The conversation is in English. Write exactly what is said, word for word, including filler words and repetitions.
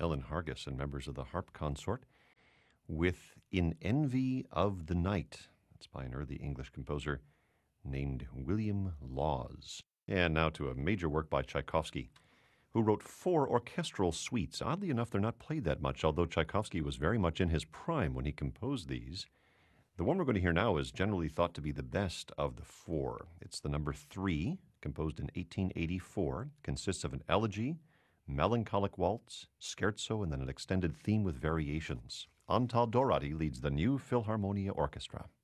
Ellen Hargis and members of the harp consort with In Envy of the Night. That's by an early English composer named William Laws. And now to a major work by Tchaikovsky, who wrote four orchestral suites. Oddly enough, they're not played that much, although Tchaikovsky was very much in his prime when he composed these. The one we're going to hear now is generally thought to be the best of the four. It's the number three, composed in eighteen eighty-four, consists of an elegy, melancholic waltz, scherzo, and then an extended theme with variations. Antal Dorati leads the New Philharmonia Orchestra.